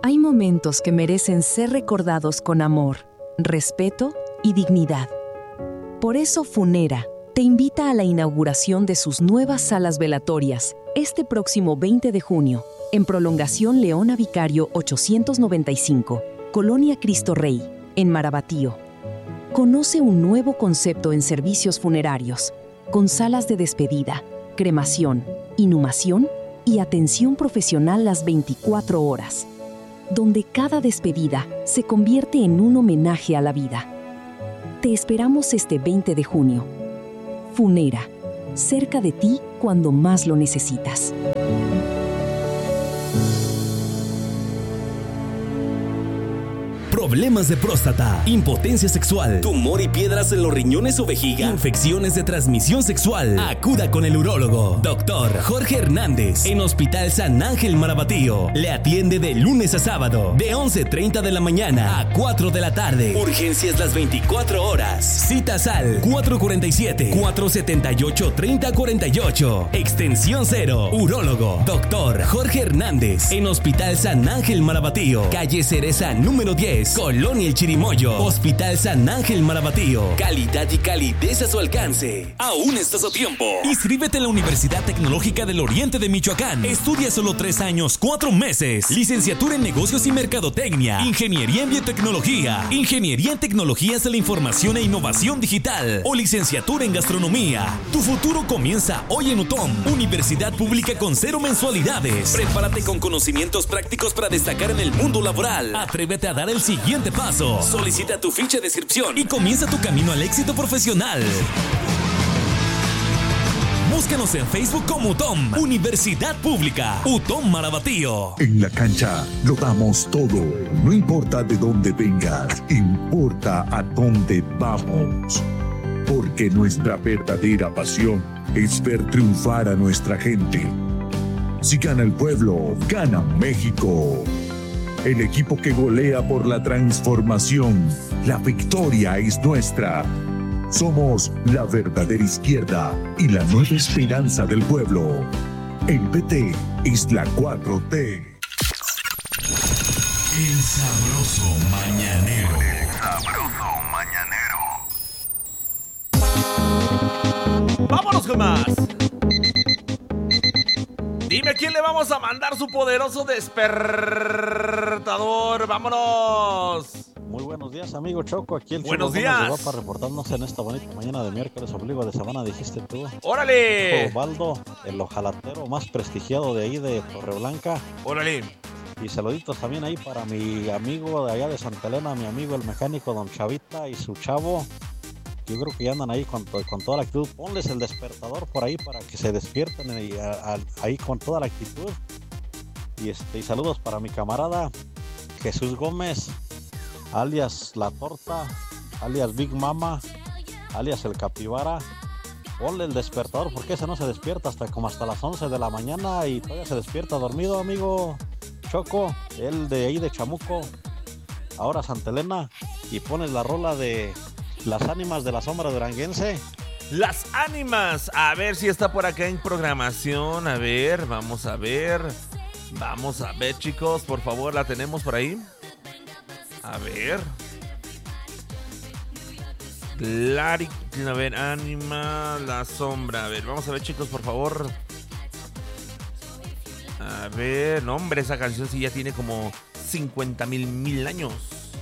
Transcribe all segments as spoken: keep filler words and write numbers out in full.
Hay momentos que merecen ser recordados con amor, respeto y dignidad. Por eso Funera te invita a la inauguración de sus nuevas salas velatorias este próximo veinte de junio, en Prolongación Leona Vicario ochocientos noventa y cinco, Colonia Cristo Rey, en Marabatío. Conoce un nuevo concepto en servicios funerarios, con salas de despedida, cremación, inhumación y atención profesional las veinticuatro horas, donde cada despedida se convierte en un homenaje a la vida. Te esperamos este veinte de junio. Funera, cerca de ti cuando más lo necesitas. Problemas de próstata, impotencia sexual, tumor y piedras en los riñones o vejiga, infecciones de transmisión sexual. Acuda con el urólogo, doctor Jorge Hernández, en Hospital San Ángel Marabatío. Le atiende de lunes a sábado, de once treinta de la mañana a cuatro de la tarde. Urgencias las veinticuatro horas. Citas al cuatro cuatro siete, cuatro siete ocho, tres cero cuatro ocho. Extensión cero. Urólogo, doctor Jorge Hernández, en Hospital San Ángel Marabatío. Calle Cereza número diez. Colonia El Chirimoyo. Hospital San Ángel Marabatío. Calidad y calidez a su alcance. Aún estás a tiempo. Inscríbete en la Universidad Tecnológica del Oriente de Michoacán. Estudia solo tres años, cuatro meses. Licenciatura en Negocios y Mercadotecnia. Ingeniería en Biotecnología. Ingeniería en Tecnologías de la Información e Innovación Digital. O licenciatura en Gastronomía. Tu futuro comienza hoy en U T O M. Universidad pública con cero mensualidades. Prepárate con conocimientos prácticos para destacar en el mundo laboral. Atrévete a dar el siguiente paso. Solicita tu ficha de inscripción y comienza tu camino al éxito profesional. Búscanos en Facebook como U T O M, Universidad Pública, U T O M Marabatío. En la cancha lo damos todo. No importa de dónde vengas, importa a dónde vamos. Porque nuestra verdadera pasión es ver triunfar a nuestra gente. Si gana el pueblo, gana México. El equipo que golea por la transformación. La victoria es nuestra. Somos la verdadera izquierda y la nueva esperanza del pueblo. El P T es la cuatro T. El sabroso mañanero. El sabroso mañanero. ¡Vámonos con más! Dime a quién le vamos a mandar su poderoso despertador. ¡Vámonos! Muy buenos días, amigo Choco. Aquí el Buenos Choco días. Gómez para reportarnos en esta bonita mañana de miércoles obligo de semana, dijiste tú. ¡Órale! Osvaldo, el ojalatero más prestigiado de ahí de Torreblanca. ¡Órale! Y saluditos también ahí para mi amigo de allá de Santa Elena, mi amigo el mecánico Don Chavita y su chavo. Yo creo que ya andan ahí con, con toda la actitud. Ponles el despertador por ahí para que se despierten y a, a, ahí con toda la actitud. Y, este, y saludos para mi camarada Jesús Gómez, alias La Torta, alias Big Mama, alias El Capibara. Ponle el despertador porque ese no se despierta hasta como hasta las once de la mañana y todavía se despierta dormido, amigo Choco, él de ahí de Chamuco, ahora Santa Elena. Y pones la rola de Las Ánimas de la Sombra Duranguense. Las Ánimas, a ver si está por acá en programación. A ver, vamos a ver. Vamos a ver, chicos, por favor, ¿la tenemos por ahí? A ver. Clari, a ver, Ánima, La Sombra. A ver, vamos a ver, chicos, por favor. A ver, no, hombre, esa canción sí ya tiene como cincuenta mil mil años.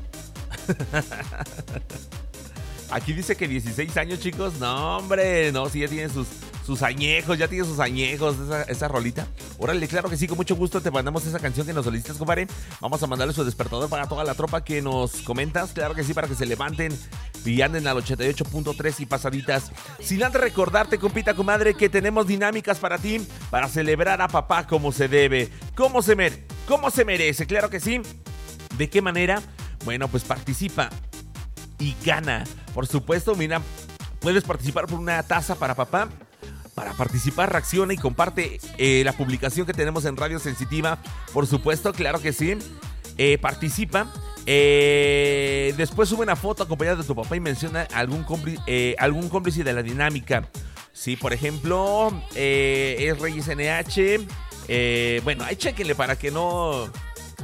Aquí dice que dieciséis años, chicos. No, hombre, no, sí ya tiene sus, sus añejos, ya tiene sus añejos esa, esa rolita. Órale, claro que sí, con mucho gusto te mandamos esa canción que nos solicitas, compadre. Vamos a mandarle su despertador para toda la tropa que nos comentas. Claro que sí, para que se levanten y anden al ochenta y ocho punto tres y pasaditas. Sin antes recordarte, compita, comadre, que tenemos dinámicas para ti, para celebrar a papá como se debe, como se, mere- como se merece, claro que sí. ¿De qué manera? Bueno, pues participa y gana. Por supuesto, mira, puedes participar por una taza para papá. Para participar, reacciona y comparte eh, la publicación que tenemos en Radio Sensitiva. Por supuesto, claro que sí. Eh, participa. Eh, después sube una foto acompañada de tu papá y menciona algún cómplice, eh, algún cómplice de la dinámica. Sí, por ejemplo, eh, es Reyes N H. Eh, bueno, ahí chéquenle para que no...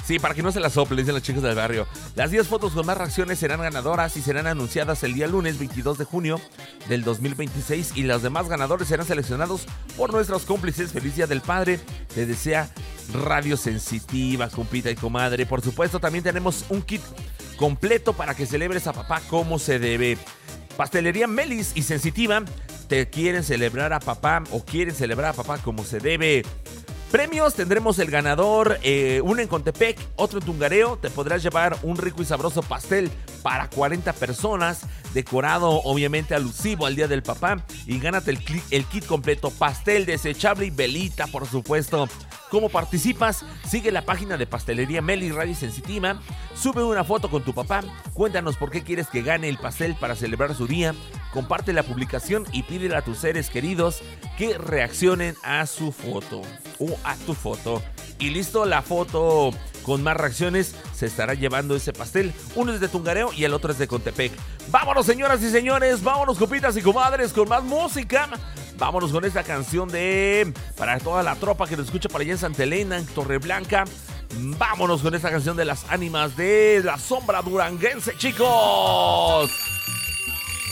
Sí, para que no se la sople, dicen los chicos del barrio. Las diez fotos con más reacciones serán ganadoras y serán anunciadas el día lunes veintidós de junio del dos mil veintiséis y los demás ganadores serán seleccionados por nuestros cómplices. Feliz Día del Padre, te desea Radio Sensitiva, compita y comadre. Por supuesto, también tenemos un kit completo para que celebres a papá como se debe. Pastelería Melis y Sensitiva te quieren celebrar a papá o quieren celebrar a papá como se debe. Premios, tendremos el ganador, eh, uno en Contepec, otro en Tungareo. Te podrás llevar un rico y sabroso pastel para cuarenta personas, decorado obviamente alusivo al Día del Papá. Y gánate el, cli- el kit completo, pastel desechable y velita, por supuesto. ¿Cómo participas? Sigue la página de Pastelería Meli Radio Sensitiva, sube una foto con tu papá, cuéntanos por qué quieres que gane el pastel para celebrar su día, comparte la publicación y pídele a tus seres queridos que reaccionen a su foto o a tu foto. Y listo, la foto con más reacciones se estará llevando ese pastel. Uno es de Tungareo y el otro es de Contepec. Vámonos, señoras y señores, vámonos, copitas y comadres, con más música. Vámonos con esta canción de... para toda la tropa que nos escucha para allá en Santa Elena, en Torreblanca. Vámonos con esta canción de Las Ánimas de la Sombra Duranguense, chicos.